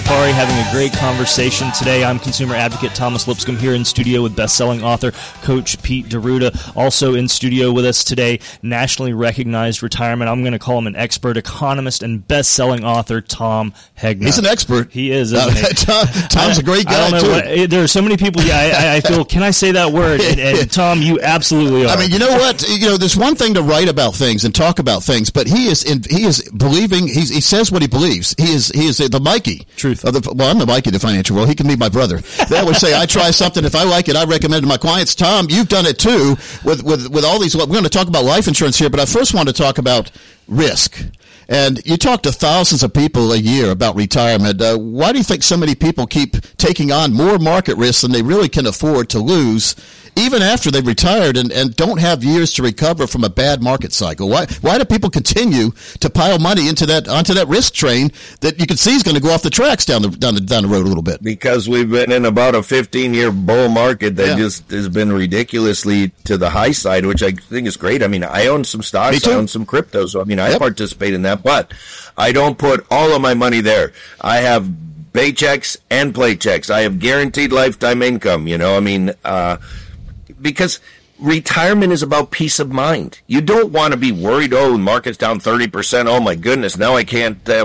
Safari having a great conversation today. I'm consumer advocate Thomas Lipscomb here in studio with best-selling author Coach Pete D'Arruda. Also in studio with us today, nationally recognized retirement. I'm going to call him an expert economist and best-selling author Tom Hegna. He's an expert. He is, isn't he? Tom's a great guy, I don't know too. There are so many people, I feel, can I say that word? And Tom, you absolutely are. I mean, you know what? There's one thing to write about things and talk about things, but he is believing. He says what he believes. He is the Mikey. Truth. I'm the Mikey, the financial world. He can be my brother. They always say, I try something. If I like it, I recommend it to my clients. Tom, you've done it too with all these. We're going to talk about life insurance here, but I first want to talk about risk. And you talk to thousands of people a year about retirement. Why do you think so many people keep taking on more market risks than they really can afford to lose, even after they've retired and don't have years to recover from a bad market cycle? Why do people continue to pile money onto that risk train that you can see is going to go off the tracks down the road a little bit? Because we've been in about a 15-year bull market that just has been ridiculously to the high side, which I think is great. I mean, I own some stocks, I own some crypto, so I participate in that, but I don't put all of my money there. I have paychecks and playchecks. I have guaranteed lifetime income, because retirement is about peace of mind. You don't want to be worried, the market's down 30%. Oh, my goodness, now I can't